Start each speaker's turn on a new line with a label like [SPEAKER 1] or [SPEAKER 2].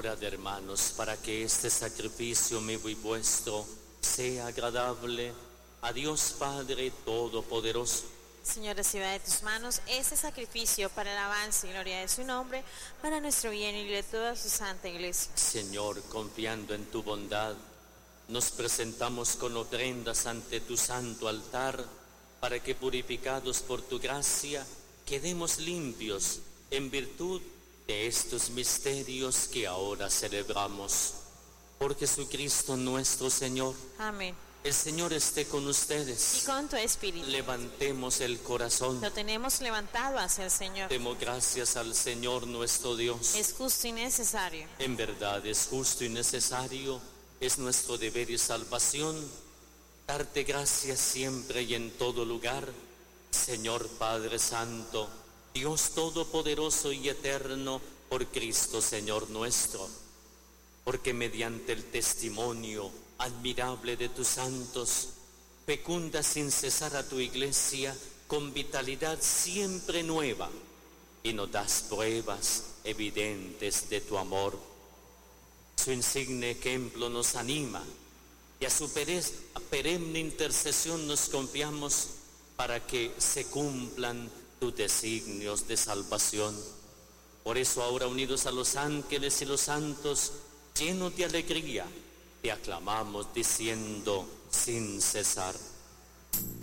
[SPEAKER 1] Orad, hermanos, para que este sacrificio mío y vuestro sea agradable a Dios Padre Todopoderoso.
[SPEAKER 2] Señor, reciba de tus manos este sacrificio para el avance y gloria de su nombre, para nuestro bien y de toda su santa iglesia.
[SPEAKER 1] Señor, confiando en tu bondad, nos presentamos con ofrendas ante tu santo altar, para que purificados por tu gracia, quedemos limpios en virtud de estos misterios que ahora celebramos. Por Jesucristo nuestro Señor.
[SPEAKER 2] Amén.
[SPEAKER 1] El Señor esté con ustedes.
[SPEAKER 2] Y con tu espíritu.
[SPEAKER 1] Levantemos el corazón.
[SPEAKER 2] Lo tenemos levantado hacia el Señor.
[SPEAKER 1] Demos gracias al Señor nuestro Dios.
[SPEAKER 2] Es justo y necesario.
[SPEAKER 1] En verdad es justo y necesario, es nuestro deber y salvación, darte gracias siempre y en todo lugar, Señor Padre Santo, Dios Todopoderoso y Eterno, por Cristo Señor nuestro, porque mediante el testimonio admirable de tus santos, fecunda sin cesar a tu iglesia con vitalidad siempre nueva, y nos das pruebas evidentes de tu amor. Su insigne ejemplo nos anima, y a su perenne intercesión nos confiamos para que se cumplan tus designios de salvación. Por eso ahora, unidos a los ángeles y los santos, llenos de alegría, te aclamamos diciendo sin cesar: